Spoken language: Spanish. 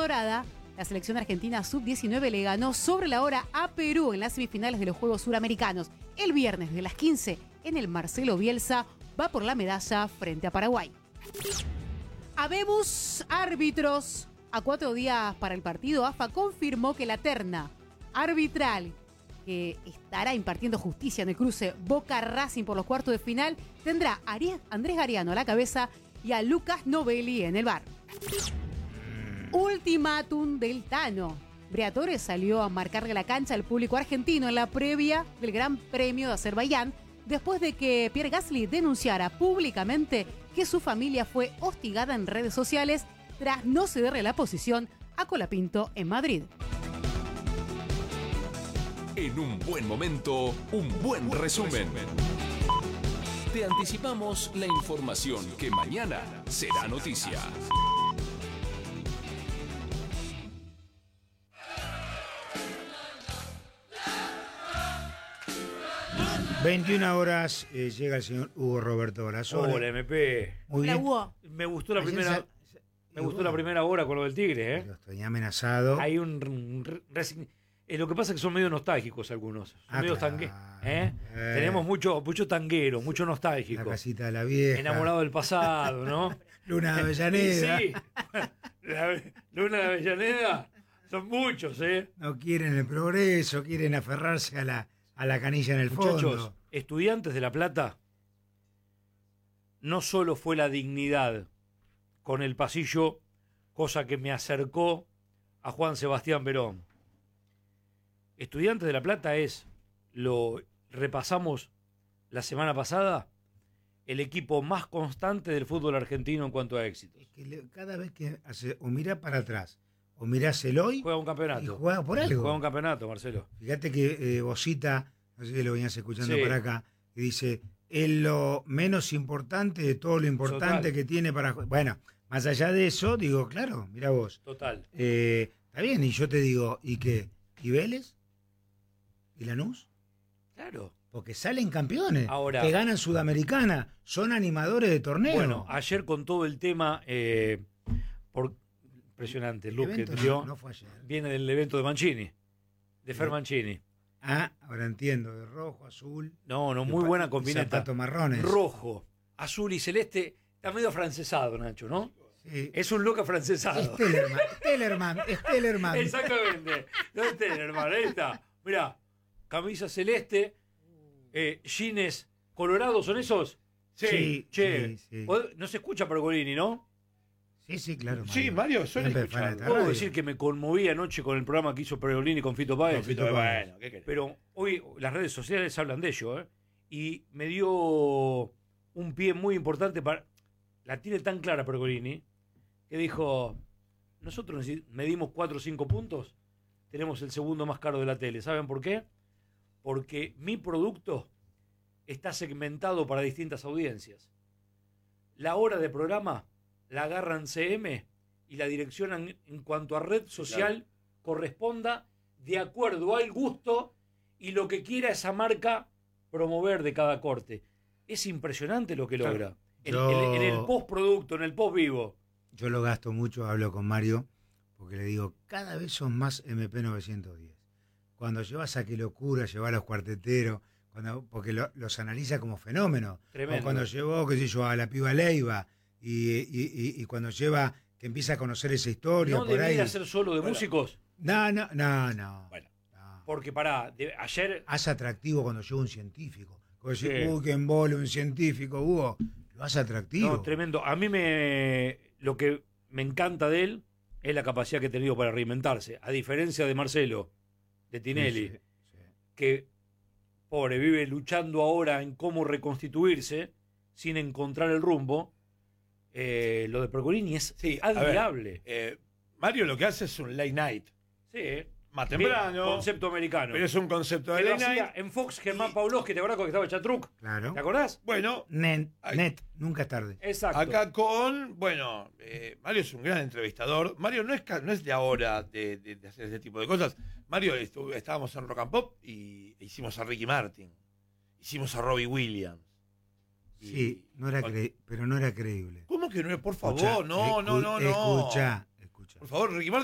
dorada, la selección argentina sub-19 le ganó sobre la hora a Perú en las semifinales de los Juegos Suramericanos. El viernes de las 15 en el Marcelo Bielsa va por la medalla frente a Paraguay. Habemos árbitros. A 4 días para el partido, AFA confirmó que la terna arbitral que estará impartiendo justicia en el cruce Boca-Racing por los cuartos de final tendrá a Andrés Gariano a la cabeza y a Lucas Novelli en el VAR. Ultimátum del Tano. Briatore salió a marcarle la cancha al público argentino en la previa del Gran Premio de Azerbaiyán después de que Pierre Gasly denunciara públicamente que su familia fue hostigada en redes sociales tras no cederle la posición a Colapinto en Madrid. En un buen momento, un buen resumen. Te anticipamos la información que mañana será noticia. ...21 llega el señor Hugo Roberto Brazola. Hola, MP. Muy bien. Hugo. Me gustó la primera hora con lo del Tigre, ¿eh? Lo estoy amenazado. Hay lo que pasa es que son medio nostálgicos algunos. Son medio Tenemos mucho tanguero, mucho nostálgico. La casita de la vieja. Enamorado del pasado, ¿no? Luna de Avellaneda. Sí. Luna de Avellaneda. Son muchos, ¿eh? No quieren el progreso, quieren aferrarse a la canilla en el Muchachos, fondo. Estudiantes de La Plata, no solo fue la dignidad con el pasillo, cosa que me acercó a Juan Sebastián Verón. Estudiantes de La Plata lo repasamos la semana pasada, el equipo más constante del fútbol argentino en cuanto a éxitos. Es que cada vez que hace o mira para atrás o mirás el hoy, Juega un campeonato. y juega por algo. Juega un campeonato, Marcelo. Fíjate que Bosita, no sé si lo venías escuchando Sí. por acá, que dice, es lo menos importante de todo lo importante Total. que tiene para... Bueno, más allá de eso, digo, claro, mira vos. Total. Está bien, y yo te digo, ¿y qué? ¿Y Vélez? ¿Y Lanús? Claro. Porque salen campeones, Ahora- que ganan Sudamericana, son animadores de torneo. Bueno, ayer con todo el tema, impresionante, el look que evento dio, no fue ayer. viene del evento de Mancini, de Fer Mancini. Ahora entiendo, de rojo, azul. No, y muy buena y combineta. zapatos marrones. Rojo, azul y celeste, está medio afrancesado, Nacho, ¿no? Sí. Es un look afrancesado. Tellerman. Exactamente. No es Tellerman, ahí está. Mirá, camisa celeste, jeans colorados, ¿son esos? Sí, Che, sí. no se escucha Pergolini, ¿no? Sí, claro. Sí, Mario, suele Siempre escuchar. fan de esta Puedo radio. decir que me conmoví anoche con el programa que hizo Pergolini con Fito Páez. Bueno, ¿qué querés? Pero hoy las redes sociales hablan de ello, ¿eh? Y me dio un pie muy importante para... La tiene tan clara Pergolini, que dijo, nosotros medimos 4 o 5 puntos, tenemos el segundo más caro de la tele. ¿Saben por qué? Porque mi producto está segmentado para distintas audiencias. La hora de programa la agarran CM y la direccionan en cuanto a red social corresponda de acuerdo al gusto y lo que quiera esa marca promover de cada corte. Es impresionante lo que logra. En el postproducto, en el post vivo. Yo lo gasto mucho, hablo con Mario, porque le digo, cada vez son más MP910. Cuando llevas a Qué Locura, llevas a los cuarteteros, porque los analiza como fenómeno. Tremendo. O cuando llevó, qué sé yo, a la piba Leiva, y cuando lleva, que empieza a conocer esa historia. ¿No por ahí. debería ser solo de músicos? No. Bueno, No. porque ayer... Hace atractivo cuando lleva un científico. Cuando decís, Sí. que embole un científico, Hugo, lo hace atractivo. No, tremendo. A mí lo que me encanta de él es la capacidad que ha tenido para reinventarse. A diferencia de Marcelo, de Tinelli, Sí. que, pobre, vive luchando ahora en cómo reconstituirse sin encontrar el rumbo. Lo de Pergolini es admirable. Mario lo que hace es un late night. Sí, Más temprano. Concepto americano. Pero es un concepto de Que lo late hacía night. en Fox, Germán Pavlovsky, ¿te acordás que estaba Chatruc? Claro. ¿Te acordás? Bueno, Net, nunca es tarde. Exacto. acá Mario es un gran entrevistador. Mario no es de ahora de hacer ese tipo de cosas. Mario, estábamos en Rock and Pop y hicimos a Ricky Martin. Hicimos a Robbie Williams. Sí, pero no era creíble. ¿Cómo que no? Por favor, Escuchá, no. Escucha. Por favor, Ricky Martin